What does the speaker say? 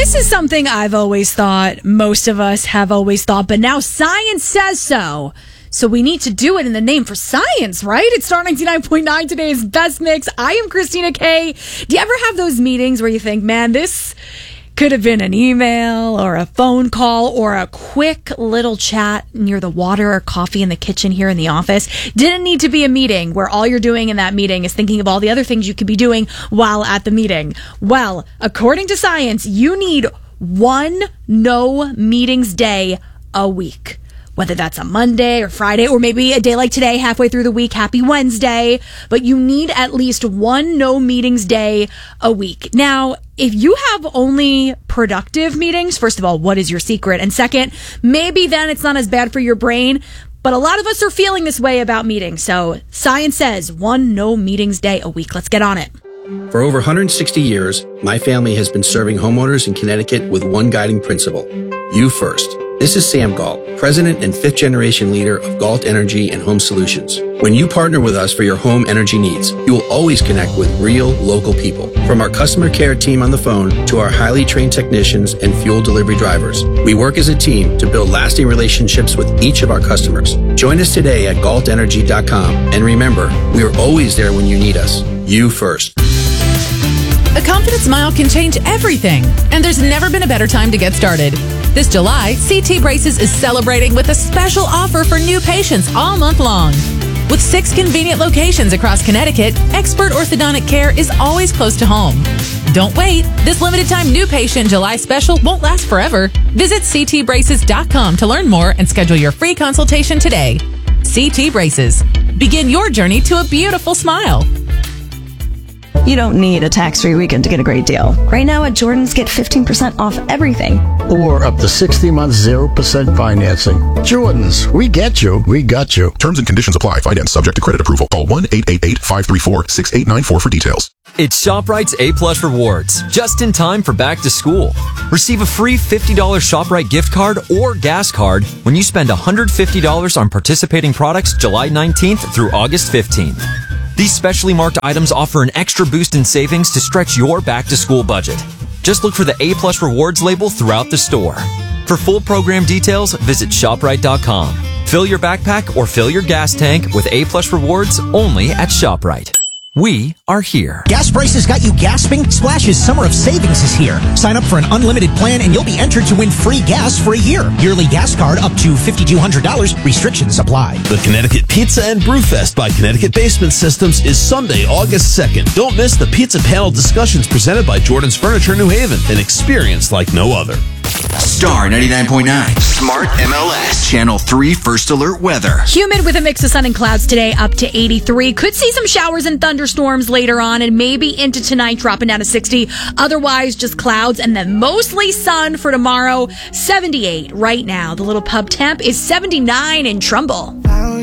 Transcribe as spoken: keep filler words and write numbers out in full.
This is something I've always thought, most of us have always thought, but now science says so. So we need to do it in the name for science, right? It's Star ninety-nine point nine, today's best mix. I am Christina Kay. Do you ever have those meetings where you think, man, this could have been an email or a phone call or a quick little chat near the water or coffee in the kitchen here in the office? Didn't need to be a meeting where all you're doing in that meeting is thinking of all the other things you could be doing while at the meeting. Well, according to science, you need one no meetings day a week. Whether that's a Monday or Friday or maybe a day like today, halfway through the week, happy Wednesday. But you need at least one no meetings day a week. Now, if you have only productive meetings, first of all, what is your secret? And second, maybe then it's not as bad for your brain. But a lot of us are feeling this way about meetings. So science says one no meetings day a week. Let's get on it. For over one hundred sixty years, my family has been serving homeowners in Connecticut with one guiding principle: you first. This is Sam Galt, president and fifth generation leader of Galt Energy and Home Solutions. When you partner with us for your home energy needs, you will always connect with real local people. From our customer care team on the phone to our highly trained technicians and fuel delivery drivers, we work as a team to build lasting relationships with each of our customers. Join us today at galt energy dot com. And remember, we are always there when you need us. You first. A confident smile can change everything, and there's never been a better time to get started. This July, C T Braces is celebrating with a special offer for new patients all month long. With six convenient locations across Connecticut, expert orthodontic care is always close to home. Don't wait. This limited time new patient July special won't last forever. Visit c t braces dot com to learn more and schedule your free consultation today. C T Braces. Begin your journey to a beautiful smile. You don't need a tax-free weekend to get a great deal. Right now at Jordan's, get fifteen percent off everything. Or up to sixty months, zero percent financing. Jordan's, we get you, we got you. Terms and conditions apply. Finance subject to credit approval. Call one eight eight eight, five three four, six eight nine four for details. It's ShopRite's A-Plus Rewards, just in time for back to school. Receive a free fifty dollars ShopRite gift card or gas card when you spend one hundred fifty dollars on participating products July nineteenth through August fifteenth. These specially marked items offer an extra boost in savings to stretch your back-to-school budget. Just look for the A-Plus Rewards label throughout the store. For full program details, visit shop right dot com. Fill your backpack or fill your gas tank with A-Plus Rewards only at ShopRite. We are here. Gas prices got you gasping? Splash's Summer of Savings is here. Sign up for an unlimited plan and you'll be entered to win free gas for a year. Yearly gas card up to five thousand two hundred dollars. Restrictions apply. The Connecticut Pizza and Brewfest by Connecticut Basement Systems is Sunday, August second. Don't miss the pizza panel discussions presented by Jordan's Furniture New Haven. An experience like no other. Star ninety-nine point nine, Smart M L S, Channel three First Alert Weather. Humid with a mix of sun and clouds today, up to eighty-three. Could see some showers and thunderstorms later on, and maybe into tonight, dropping down to sixty. Otherwise, just clouds, and then mostly sun for tomorrow, seventy-eight right now. The little pub temp is seventy-nine in Trumbull.